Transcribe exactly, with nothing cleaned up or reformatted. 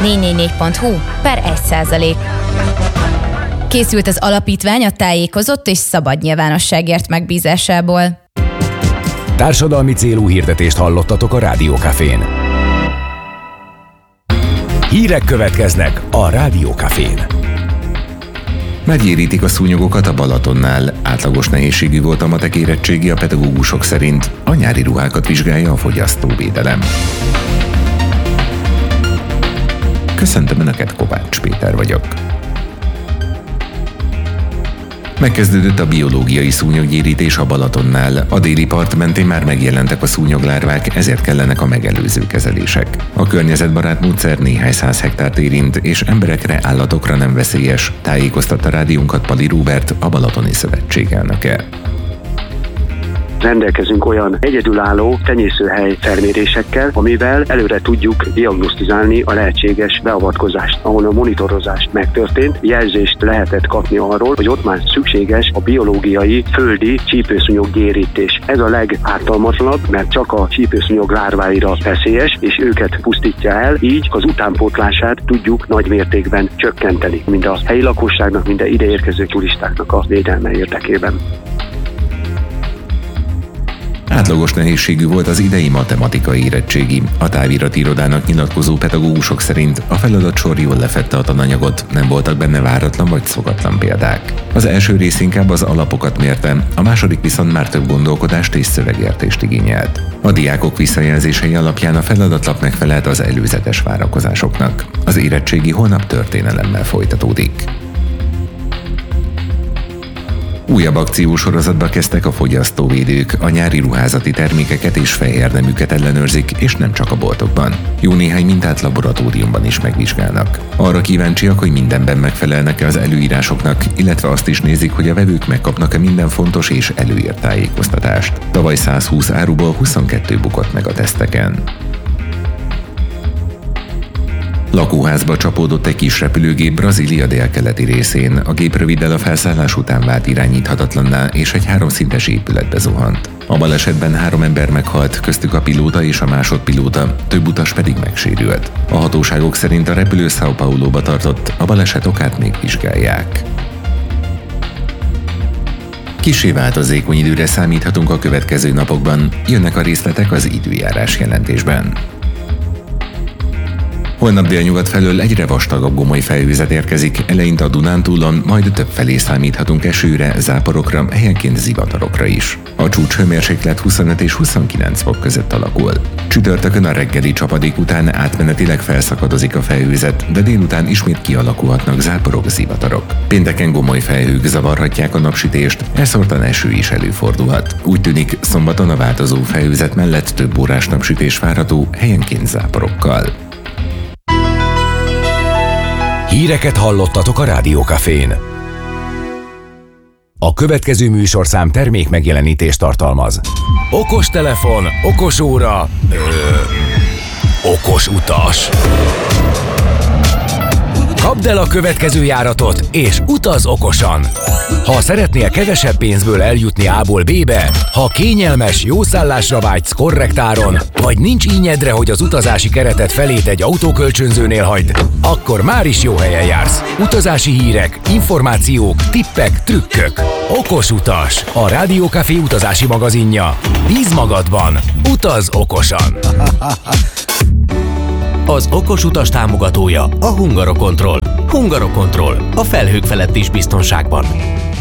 négy négy négy pont hu per egy százalék. Készült az alapítvány a tájékozott és szabad nyilvánosságért megbízásából. Társadalmi célú hirdetést hallottatok a Rádió Cafén. Hírek következnek a Rádió Cafén. Megérítik a szúnyogokat a Balatonnál. Átlagos nehézségű volt a matek érettségi a pedagógusok szerint. A nyári ruhákat vizsgálja a fogyasztóvédelem. Köszöntöm Önöket, Kovács Péter vagyok. Megkezdődött a biológiai szúnyoggyérítés a Balatonnál. A déli part mentén már megjelentek a szúnyoglárvák, ezért kellenek a megelőző kezelések. A környezetbarát módszer néhány száz hektárt érint, és emberekre, állatokra nem veszélyes, tájékoztatta rádiónkat Pali Róbert, a Balatoni Szövetség elnöke. Rendelkezünk olyan egyedülálló tenyészőhely felmérésekkel, amivel előre tudjuk diagnosztizálni a lehetséges beavatkozást, ahol a monitorozás megtörtént, jelzést lehetett kapni arról, hogy ott már szükséges a biológiai földi csípőszúnyoggyérítés. Ez a legártalmatlanabb, mert csak a csípőszúnyog lárváira veszélyes, és őket pusztítja el, így az utánpótlását tudjuk nagy mértékben csökkenteni, mind a helyi lakosságnak, mind a ideérkező turistáknak a védelme érdekében. Átlagos nehézségű volt az idei matematikai érettségi. A távirati irodának nyilatkozó pedagógusok szerint a feladatsor jól lefedte a tananyagot, nem voltak benne váratlan vagy szokatlan példák. Az első rész inkább az alapokat mérte, a második viszont már több gondolkodást és szövegértést igényelt. A diákok visszajelzései alapján a feladatlap megfelelt az előzetes várakozásoknak. Az érettségi holnap történelemmel folytatódik. Újabb akciósorozatba kezdtek a fogyasztóvédők, a nyári ruházati termékeket és fehérneműket ellenőrzik, és nem csak a boltokban. Jó néhány mintát laboratóriumban is megvizsgálnak. Arra kíváncsiak, hogy mindenben megfelelnek-e az előírásoknak, illetve azt is nézik, hogy a vevők megkapnak-e minden fontos és előírt tájékoztatást. Tavaly százhúsz áruból huszonkettő bukott meg a teszteken. Lakóházba csapódott egy kis repülőgép Brazília délkeleti részén. A gép röviddel a felszállás után vált irányíthatatlanná, és egy háromszintes épületbe zuhant. A balesetben három ember meghalt, köztük a pilóta és a másodpilóta, több utas pedig megsérült. A hatóságok szerint a repülő São Pauloba tartott, a baleset okát még vizsgálják. Kissé változékony időre számíthatunk a következő napokban, jönnek a részletek az időjárás jelentésben. Holnap délnyugat felől egyre vastagabb gomoly felhőzet érkezik, eleinte a Dunántúlon, majd többfelé számíthatunk esőre, záporokra, helyenként zivatarokra is. A csúcshőmérséklet huszonöt és huszonkilenc fok között alakul. Csütörtökön a reggeli csapadék után átmenetileg felszakadozik a felhőzet, de délután ismét kialakulhatnak záporok, zivatarok. Pénteken gomoly felhők zavarhatják a napsütést, elszórtan eső is előfordulhat. Úgy tűnik, szombaton a változó felhőzet mellett több órás napsütés várható, helyenként záporokkal. Híreket hallottatok a Rádió Cafén. A következő műsorszám termék megjelenítést tartalmaz. Okos telefon, okos óra, ö, okos utas. Kapd el a következő járatot, és utaz okosan! Ha szeretnél kevesebb pénzből eljutni A-ból B-be, ha kényelmes, jó szállásra vágysz korrekt áron, vagy nincs ínyedre, hogy az utazási keretet felét egy autókölcsönzőnél hagyd, akkor már is jó helyen jársz. Utazási hírek, információk, tippek, trükkök. Okos utas, a Rádió Café utazási magazinja. Bízz magadban, utaz okosan! Az okos utas támogatója a Hungarokontroll. Hungarokontroll, a felhők felett is biztonságban.